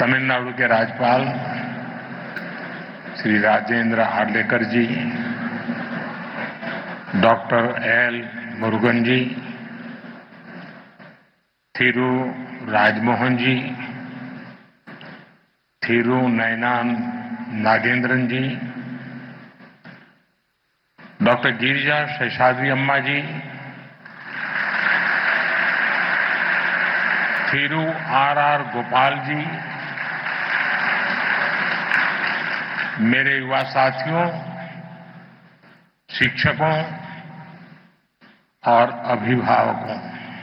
तमिलनाडु के राज्यपाल श्री राजेंद्र आर्लेकर जी, doctor L Murugan जी, थिरु राजमोहन जी, थिरु नयनान नागेंद्रन जी, doctor Girija Seshadri अम्मा जी, थिरु आर गोपाल जी, मेरे युवा साथियों, शिक्षकों और अभिभावकों,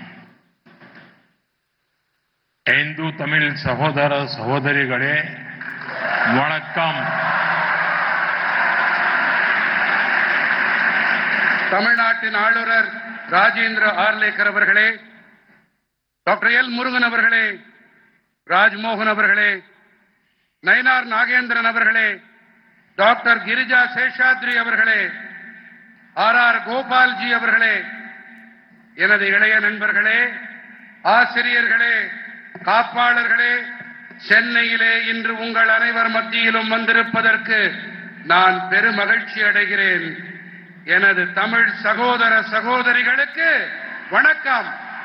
हिंदू तमिल सहोदर सहोदरिगळे वणक्कम। தமிழ்நாட்டின் ஆளுநர் ராஜேந்திர ஆர்லேக்கர் அவர்களே, டாக்டர் எல் முருகன் அவர்களே, ராஜ்மோகன் அவர்களே, நயினார் நாகேந்திரன் அவர்களே, டாக்டர் கிரிஜா சேஷாத்ரி அவர்களே, ஆர் கோபால்ஜி அவர்களே, எனது இளைய நண்பர்களே, ஆசிரியர்களே, காப்பாளர்களே, சென்னையிலே இன்று உங்கள் அனைவர் மத்தியிலும் வந்திருப்பதற்கு நான் பெருமகிழ்ச்சி அடைகிறேன். எனது தமிழ் சகோதர சகோதரிகளுக்கு வணக்கம்.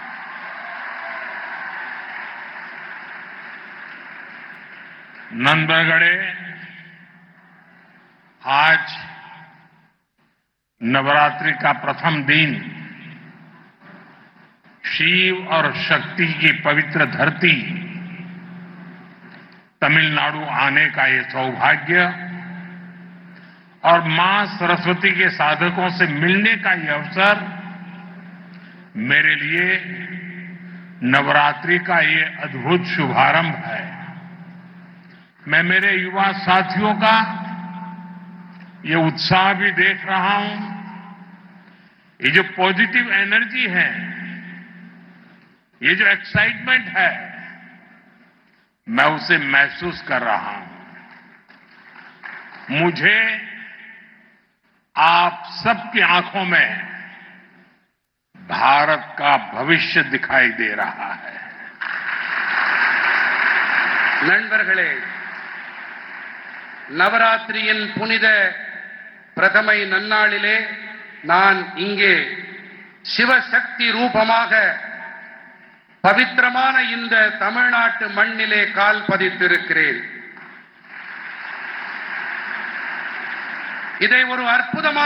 नंदगढ़े आज नवरात्रि का प्रथम दिन शिव और शक्ति की पवित्र धरती तमिलनाडु आने का ये सौभाग्य और मां सरस्वती के साधकों से मिलने का ये अवसर मेरे लिए नवरात्रि का ये अद्भुत शुभारंभ है। मैं मेरे युवा साथियों का ये उत्साह भी देख रहा हूं। ये जो पॉजिटिव एनर्जी है, ये जो एक्साइटमेंट है, मैं उसे महसूस कर रहा हूं। मुझे आप सबकी आंखों में भारत का भविष्य दिखाई दे रहा है। நண்பர்களே, நவராத்திரியின் புனித பிரதமை நன்னாளிலே நான் இங்கே சிவசக்தி ரூபமாக பவித்திரமான இந்த தமிழ்நாட்டு மண்ணிலே கால் பதித்திருக்கிறேன். இதை ஒரு அற்புதமான